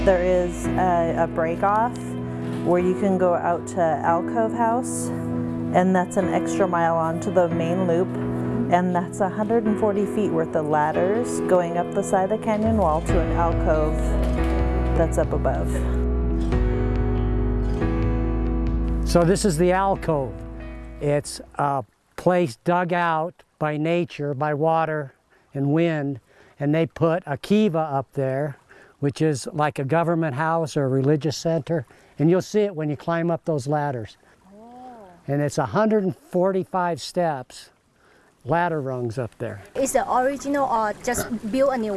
There is a break-off where you can go out to Alcove House, and that's an extra mile onto the main loop, and that's 140 feet worth of ladders going up the side of the canyon wall to an alcove that's up above. So this is the alcove. It's a place dug out by nature, by water and wind, and they put a kiva up there, which is like a government house or a religious center, and you'll see it when you climb up those ladders. And it's 145 steps, ladder rungs up there. Is the original or just build a new